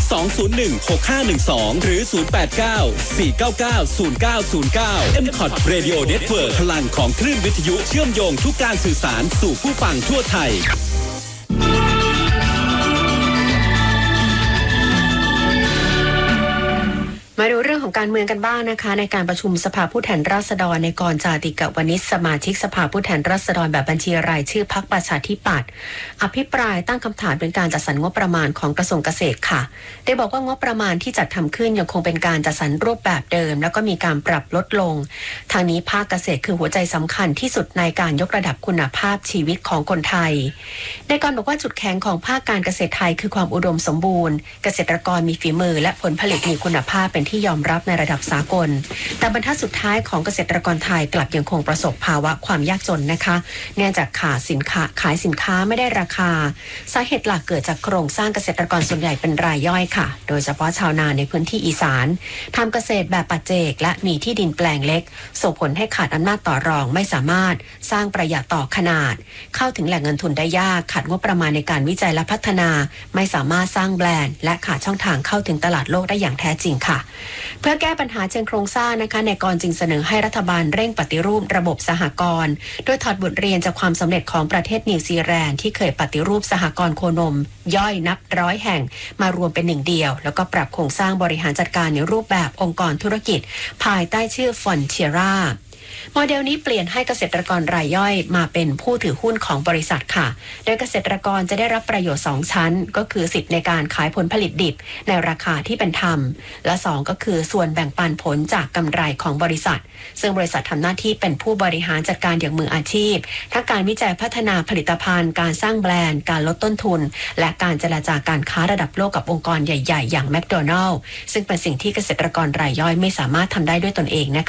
201-6512 หรือ 089-499-0909 MCOT Radio Network พลังของคลื่นวิทยุเชื่อมโยงทุกการสื่อสารสู่ผู้ฟังทั่วไทยมาดูเรื่องของการเมืองกันบ้างนะคะในการประชุมสภาผู้แทนราษฎรในกรจาติกวณิชสมาชิกสภาผู้แทนราษฎรแบบบัญชีรายชื่อพรรคประชาธิปัตย์อภิปรายตั้งคำถามเป็นการจัดสรรงบประมาณของกระทรวงเกษตรค่ะได้บอกว่างบประมาณที่จัดทำขึ้นยังคงเป็นการจัดสรรรูปแบบเดิมแล้วก็มีการปรับลดลงทางนี้ภาคเกษตรคือหัวใจสำคัญที่สุดในการยกระดับคุณภาพชีวิตของคนไทยในกรบอกว่าจุดแข็งของภาคการเกษตรไทยคือความอุดมสมบูรณ์เกษตรกรมีฝีมือและผลผลิตมีคุณภาพเป็นที่ยอมรับในระดับสากลแต่บรรทัดสุดท้ายของเกษตรกรไทยกลับยังคงประสบภาวะความยากจนนะคะเนื่องจากขายสินค้าไม่ได้ราคาสาเหตุหลักเกิดจากโครงสร้างเกษตรกรส่วนใหญ่เป็นรายย่อยค่ะโดยเฉพาะชาวนาในพื้นที่อีสานทำเกษตรแบบปัจเจกและมีที่ดินแปลงเล็กส่งผลให้ขาดอำนาจต่อรองไม่สามารถสร้างประหยัดต่อขนาดเข้าถึงแหล่งเงินทุนได้ยากขาดงบประมาณในการวิจัยและพัฒนาไม่สามารถสร้างแบรนด์และขาดช่องทางเข้าถึงตลาดโลกได้อย่างแท้จริงค่ะเพื่อแก้ปัญหาเชิงโครงสร้างนะคะในกรจึงเสนอให้รัฐบาลเร่งปฏิรูประบบสหกรณ์โดยถอดบทเรียนจากความสำเร็จของประเทศนิวซีแลนด์ที่เคยปฏิรูปสหกรณ์โคนมย่อยนับร้อยแห่งมารวมเป็นหนึ่งเดียวแล้วก็ปรับโครงสร้างบริหารจัดการในรูปแบบองค์กรธุรกิจภายใต้ชื่อฟอนเทียร่าโมเดลนี้เปลี่ยนให้เกษตรกรรายย่อยมาเป็นผู้ถือหุ้นของบริษัทค่ะโดยเกษตรกรจะได้รับประโยชน์2ชั้นก็คือสิทธิ์ในการขายผลผลิตดิบในราคาที่เป็นธรรมและ2ก็คือส่วนแบ่งปันผลจากกำไรของบริษัทซึ่งบริษัททำหน้าที่เป็นผู้บริหารจัดการอย่างมืออาชีพทั้งการวิจัยพัฒนาผลิตภัณฑ์การสร้างแบรนด์การลดต้นทุนและการเจรจาการค้าระดับโลกกับองค์กรใหญ่ๆอย่างแมคโดนัลด์ซึ่งเป็นสิ่งที่เกษตรกรรายย่อยไม่สามารถทำได้ด้วยตนเองนะคะ